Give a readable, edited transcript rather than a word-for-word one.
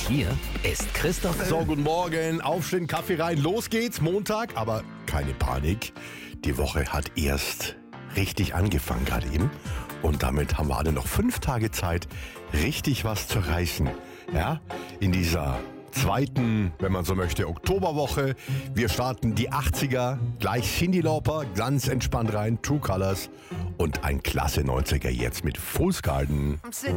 hier ist Christoph. So, guten Morgen, aufstehen, Kaffee rein, los geht's, Montag, aber keine Panik. Die Woche hat erst richtig angefangen gerade eben und damit haben wir alle noch 5 Tage Zeit, richtig was zu reißen. Ja, in dieser zweiten, wenn man so möchte, Oktoberwoche. Wir starten die 80er, gleich Cyndi Lauper, ganz entspannt rein, True Colors und ein klasse 90er jetzt mit Fool's Garden.